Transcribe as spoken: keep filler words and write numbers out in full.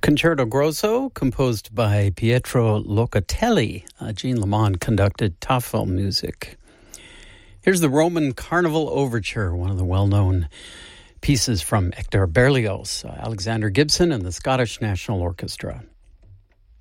Concerto Grosso, composed by Pietro Locatelli. Uh, Jean Lamont conducted Tafel music. Here's the Roman Carnival Overture, one of the well-known pieces from Hector Berlioz, uh, Alexander Gibson and the Scottish National Orchestra.